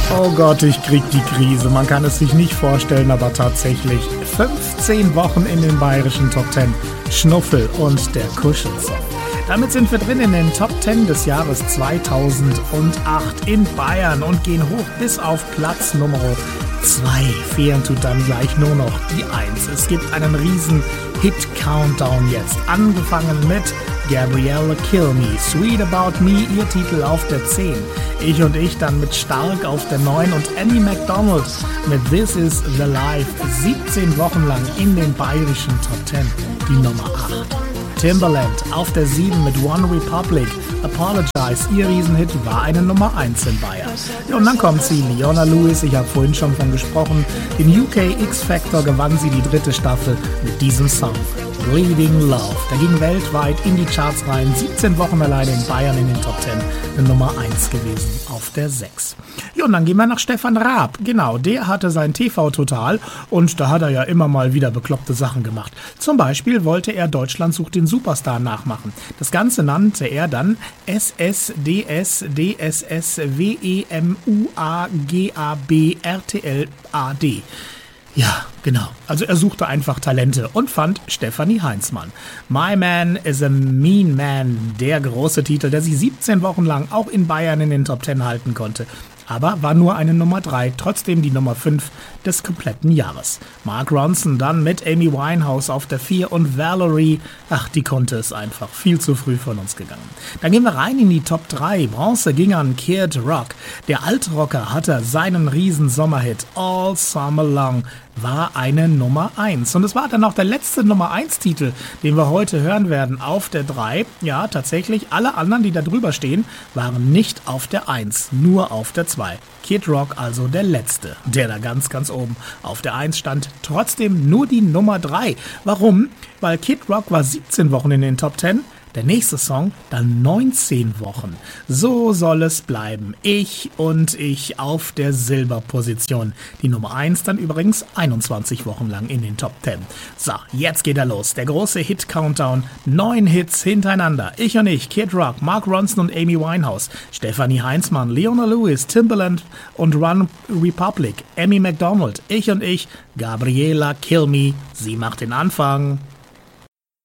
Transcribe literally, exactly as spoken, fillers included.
Oh Gott, ich krieg die Krise. Man kann es sich nicht vorstellen, aber tatsächlich fünfzehn Wochen in den bayerischen Top Ten. Schnuffel und der Kuschelsong. Damit sind wir drin in den Top Ten des Jahres zweitausendacht in Bayern und gehen hoch bis auf Platz Nummer zwei. Fehlen tut dann gleich nur noch die eins. Es gibt einen riesen Hit-Countdown jetzt. Angefangen mit Gabriella Kill Me, Sweet About Me, ihr Titel auf der zehn. Ich und ich dann mit Stark auf der neun und Annie MacDonald mit This Is The Life. siebzehn Wochen lang in den bayerischen Top Ten, die Nummer acht. Timbaland auf der sieben mit One Republic. Apologize, ihr Riesenhit, war eine Nummer eins in Bayern. Ja, und dann kommt sie, Leona Lewis, ich habe vorhin schon von gesprochen. Den U K X-Factor gewann sie die dritte Staffel mit diesem Song. Bleeding Love. Der ging weltweit in die Charts rein. siebzehn Wochen alleine in Bayern in den Top Ten. Eine Nummer eins gewesen auf der sechs. Ja, und dann gehen wir nach Stefan Raab. Genau, der hatte sein T V Total und da hat er ja immer mal wieder bekloppte Sachen gemacht. Zum Beispiel wollte er Deutschland sucht den Superstar nachmachen. Das Ganze nannte er dann S S D S D S S W E M U A G A B R T L A D. Ja, genau. Also er suchte einfach Talente und fand Stefanie Heinzmann. My Man is a Mean Man, der große Titel, der sich siebzehn Wochen lang auch in Bayern in den Top Ten halten konnte. Aber war nur eine Nummer drei, trotzdem die Nummer fünf des kompletten Jahres. Mark Ronson dann mit Amy Winehouse auf der vier und Valerie, ach, die konnte es einfach, viel zu früh von uns gegangen. Dann gehen wir rein in die Top drei. Bronze ging an Kid Rock. Der Altrocker hatte seinen riesen Sommerhit All Summer Long, war eine Nummer eins. Und es war dann auch der letzte Nummer eins Titel, den wir heute hören werden, auf der drei. Ja, tatsächlich, alle anderen, die da drüber stehen, waren nicht auf der eins, nur auf der zwei. Kid Rock also der letzte, der da ganz, ganz oben auf der eins stand. Trotzdem nur die Nummer drei. Warum? Weil Kid Rock war siebzehn Wochen in den Top Ten. Der nächste Song dann neunzehn Wochen. So soll es bleiben. Ich und ich auf der Silberposition. Die Nummer eins dann übrigens einundzwanzig Wochen lang in den Top Ten. So, jetzt geht er los. Der große Hit-Countdown. Neun Hits hintereinander. Ich und ich, Kid Rock, Mark Ronson und Amy Winehouse, Stefanie Heinzmann, Leona Lewis, Timbaland und One Republic, Amy MacDonald, ich und ich, Gabriella Kill Me. Sie macht den Anfang.